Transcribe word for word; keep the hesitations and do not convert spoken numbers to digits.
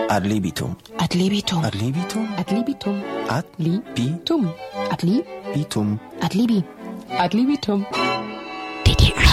Ad libitum. Ad libitum. Ad libitum. Ad libitum. Ad libitum. Ad libitum. libitum. Ad libi. Ad libitum. D D R